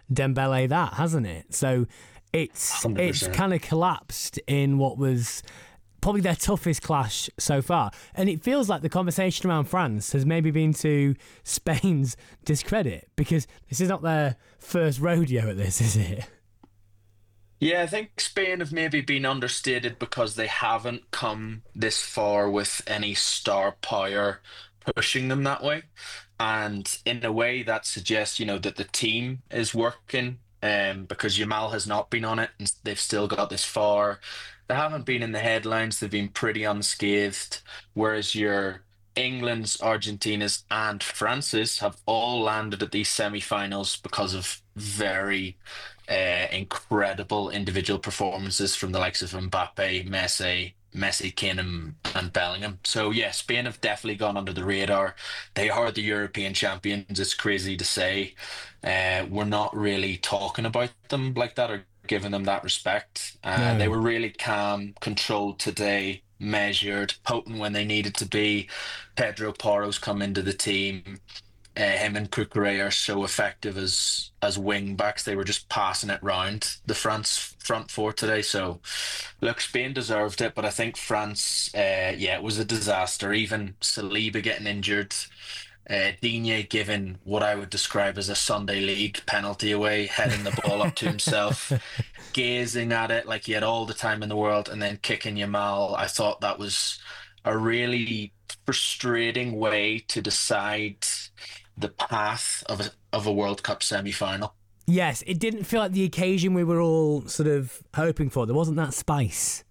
Dembele that, hasn't it? So it's 100%. kind of collapsed in what was probably their toughest clash so far. And it feels like the conversation around France has maybe been to Spain's discredit, because this is not their first rodeo at this, is it? Yeah, I think Spain have maybe been understated because they haven't come this far with any star power pushing them that way. And in a way, that suggests, that the team is working, because Yamal has not been on it and they've still got this far. They haven't been in the headlines, they've been pretty unscathed. Whereas your England's, Argentina's, and France's have all landed at these semi-finals because of very incredible individual performances from the likes of Mbappe, Messi, Kane, and Bellingham. So yeah, Spain have definitely gone under the radar. They are the European champions. It's crazy to say. We're not really talking about them like that or giving them that respect. They No. were really calm, controlled today, measured, potent when they needed to be. Pedro Porro's come into the team. Him and Cucurella are so effective as wing backs. They were just passing it round the France front four today. So, look, Spain deserved it, but I think France, yeah, it was a disaster. Even Saliba getting injured, Digne giving what I would describe as a Sunday league penalty away, heading the ball up to himself, gazing at it like he had all the time in the world, and then kicking Yamal. I thought that was a really frustrating way to decide the path of a World Cup semi-final. Yes, it didn't feel like the occasion we were all sort of hoping for. There wasn't that spice.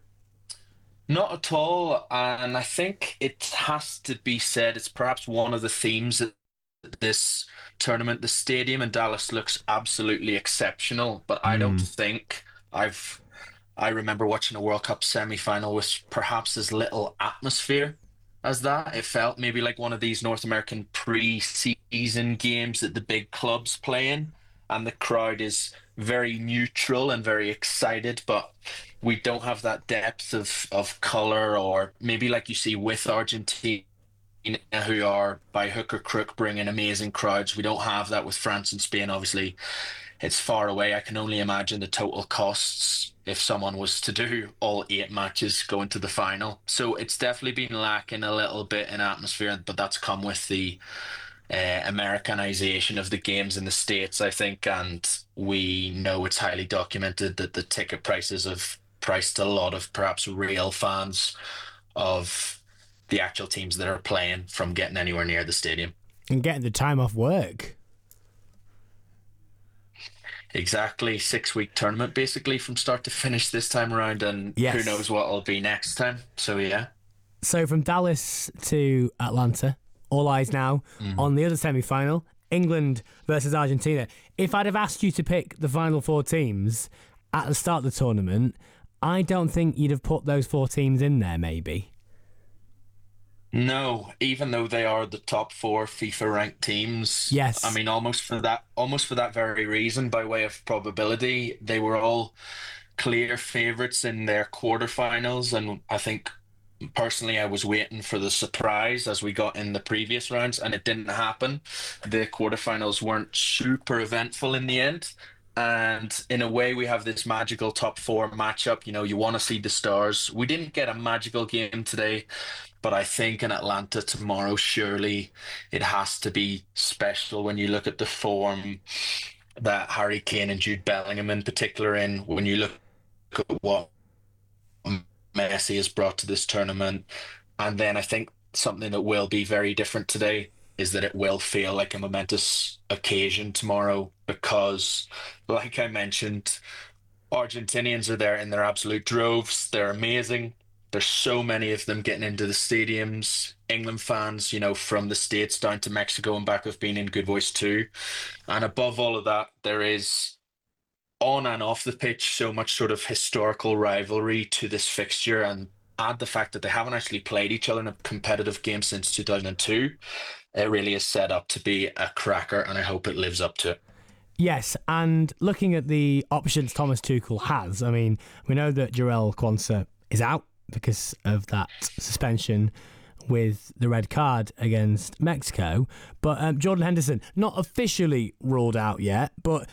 Not at all, and I think it has to be said, it's perhaps one of the themes of this tournament. The stadium in Dallas looks absolutely exceptional, but I don't think I remember watching a World Cup semi-final with perhaps as little atmosphere as that. It felt maybe like one of these North American pre-season games that the big clubs play in, and the crowd is very neutral and very excited, but we don't have that depth of color, or maybe like you see with Argentina, who are by hook or crook bringing amazing crowds. We don't have that with France and Spain. Obviously, it's far away. I can only imagine the total costs if someone was to do all 8 matches going to the final. So it's definitely been lacking a little bit in atmosphere, but that's come with the Americanization of the games in the States, I think. And we know it's highly documented that the ticket prices have priced a lot of perhaps real fans of the actual teams that are playing from getting anywhere near the stadium. And getting the time off work. Exactly. 6-week tournament basically from start to finish this time around, and Yes. who knows what it'll be next time. So yeah. So from Dallas to Atlanta, all eyes now on the other semi-final, England versus Argentina. If I'd have asked you to pick the final four teams at the start of the tournament, I don't think you'd have put those four teams in there, maybe. No, even though they are the top four FIFA ranked teams. Yes. I mean, almost for that very reason, by way of probability, they were all clear favourites in their quarterfinals, and I think personally I was waiting for the surprise as we got in the previous rounds, and it didn't happen. The quarterfinals weren't super eventful in the end. And in a way, we have this magical top four matchup. You want to see the stars. We didn't get a magical game today, but I think in Atlanta tomorrow, surely it has to be special when you look at the form that Harry Kane and Jude Bellingham in particular in, when you look at what Messi has brought to this tournament. And then I think something that will be very different today is that it will feel like a momentous occasion tomorrow because, like I mentioned, Argentinians are there in their absolute droves. They're amazing. There's so many of them getting into the stadiums. England fans, from the States down to Mexico and back have been in good voice too. And above all of that, there is on and off the pitch so much sort of historical rivalry to this fixture, and add the fact that they haven't actually played each other in a competitive game since 2002. It really is set up to be a cracker, and I hope it lives up to it. Yes, and looking at the options Thomas Tuchel has, I mean, we know that Jarell Quansah is out because of that suspension with the red card against Mexico, but Jordan Henderson, not officially ruled out yet, but